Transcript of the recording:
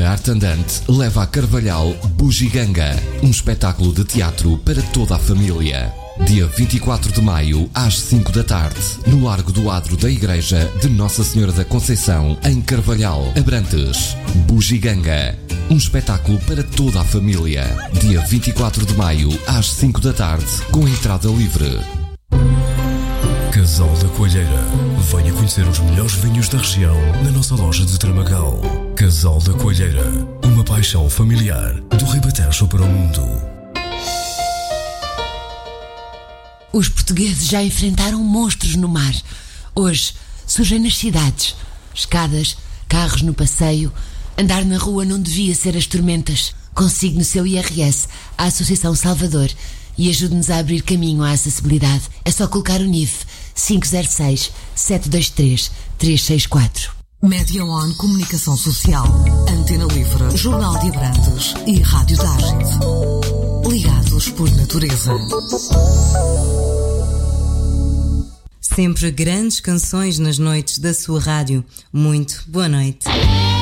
A Arte Andante leva a Carvalhal Bugiganga, um espetáculo de teatro para toda a família. Dia 24 de maio, às 5 da tarde, no Largo do Adro da Igreja de Nossa Senhora da Conceição, em Carvalhal, Abrantes. Bugiganga, um espetáculo para toda a família. Dia 24 de maio, às 5 da tarde, com entrada livre. Casal da Coalheira. Venha conhecer os melhores vinhos da região na nossa loja de Tramagal. Casal da Coalheira. Uma paixão familiar do Ribatejo para o mundo. Os portugueses já enfrentaram monstros no mar. Hoje surgem nas cidades. Escadas, carros no passeio. Andar na rua não devia ser as tormentas. Consigne o seu IRS à Associação Salvador e ajude-nos a abrir caminho à acessibilidade. É só colocar o NIF 506-723-364. Média On Comunicação Social, Antena Livre, Jornal de Abrantes e Rádio Tágide. Ligados por natureza. Sempre grandes canções nas noites da sua rádio. Muito boa noite.